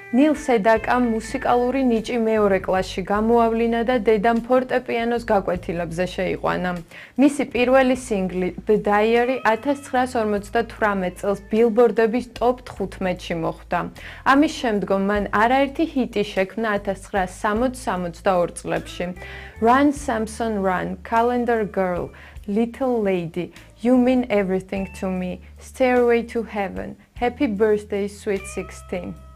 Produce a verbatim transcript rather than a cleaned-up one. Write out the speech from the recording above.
ნილ სედაკამ მუსიკალური ნიჭი მეორე კლასში გამოავლინა და დედამ ფორტეპიანოს გაკვეთილებზე შეიყვანა. მისი პირველი სინგლი The Diary ათას ცხრაას ორმოცდათვრამეტ წელს ბილბორდების ტოპ თხუთმეტში მოხვდა. ამის შემდგომ მან არაერთი ჰიტი შექმნა ათას ცხრაას სამოცდ-სამოცდაორ წლებში. Run Samson Run, Calendar Girl, Little Lady, You Mean Everything to Me, Stairway to Heaven, Happy Birthday Sweet sixteen.